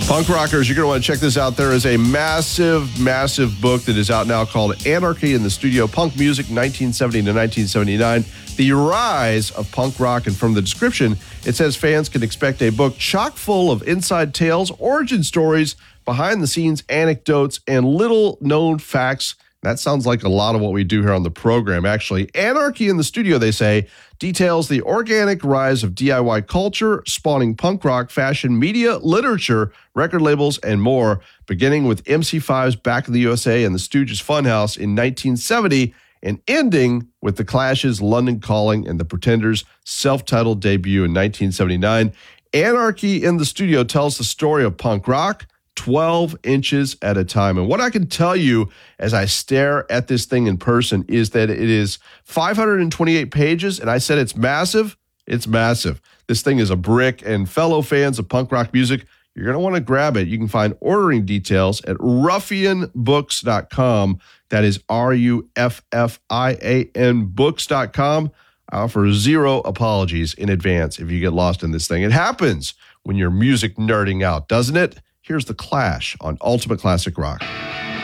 Punk rockers, you're going to want to check this out. There is a massive, massive book that is out now called Anarchy in the Studio, Punk Music 1970 to 1979, The Rise of Punk Rock. And from the description, it says fans can expect a book chock full of inside tales, origin stories, behind-the-scenes anecdotes, and little-known facts. That sounds like a lot of what we do here on the program, actually. Anarchy in the Studio, they say, details the organic rise of DIY culture, spawning punk rock, fashion, media, literature, record labels, and more, beginning with MC5's Back in the USA and the Stooges Funhouse in 1970, and ending with the Clash's London Calling and the Pretenders' self-titled debut in 1979. Anarchy in the Studio tells the story of punk rock, 12 inches at a time. And what I can tell you as I stare at this thing in person is that it is 528 pages, and I said it's massive. It's massive. This thing is a brick, and fellow fans of punk rock music, you're going to want to grab it. You can find ordering details at ruffianbooks.com. That is RUFFIAN books.com. I offer zero apologies in advance if you get lost in this thing. It happens when you're music nerding out, doesn't it? Here's The Clash on Ultimate Classic Rock.